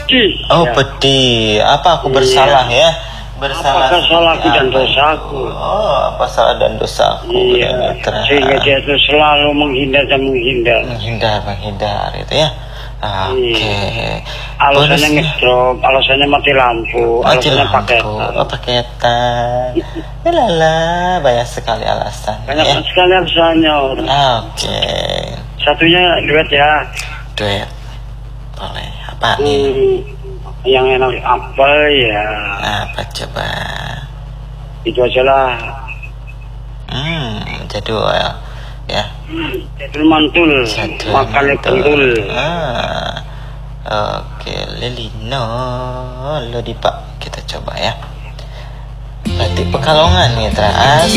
pedih. Oh pedih. Apa aku bersalah ya? Bersalah. Apakah salahku dan dosaku? Oh, apa salah dan dosaku? Iya. Sehingga dia itu selalu menghindar dan menghindar. Menghindar itu ya. Oke. Alasannya ngedrop, alasannya mati lampu, alasannya paketan. Paketan. Lala, banyak sekali alasan. Banyak sekali alasannya. Oke. Satunya duet ya. Duet. Boleh. Apa nih? Yang enak apa ya? Apa coba? Itu aja lah. Jadul ya. Jadul mantul. Makannya kentul. Oke, Lelino, lo di Pak kita coba ya. Batik Pekalongan Mitra.